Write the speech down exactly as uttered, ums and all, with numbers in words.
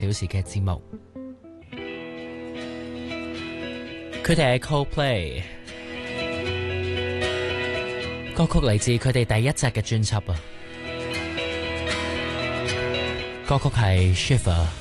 小時嘅節目。佢哋係 Coldplay， 歌曲嚟自佢哋第一隻嘅專輯啊，歌曲係 Shiver。